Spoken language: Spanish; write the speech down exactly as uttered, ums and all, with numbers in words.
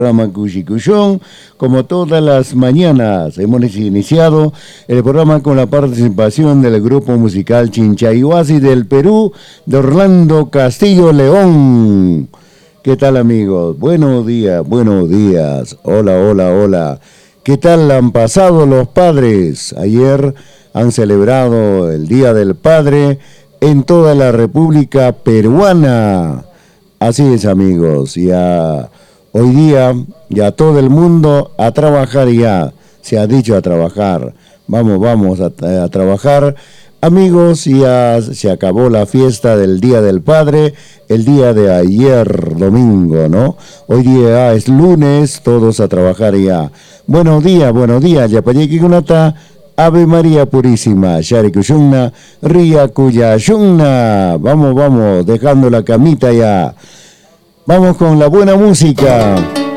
Programa Cuchicuyón, como todas las mañanas. Hemos iniciado el programa con la participación del grupo musical Chinchayhuasi del Perú, de Orlando Castillo León. ¿Qué tal, amigos? Buenos días, buenos días. Hola, hola, hola. ¿Qué tal han pasado los padres? Ayer han celebrado el Día del Padre en toda la República Peruana. Así es, amigos, ya hoy día ya todo el mundo a trabajar ya, se ha dicho a trabajar, vamos, vamos a, a trabajar. Amigos, ya se acabó la fiesta del Día del Padre, el día de ayer, domingo, ¿no? Hoy día es lunes, todos a trabajar ya. Buenos días, buenos días, Yapayeki Gunata, Ave María Purísima, Shari Kushunna, Ría Kuyashunna. Vamos, vamos, dejando la camita ya. Vamos con la buena música.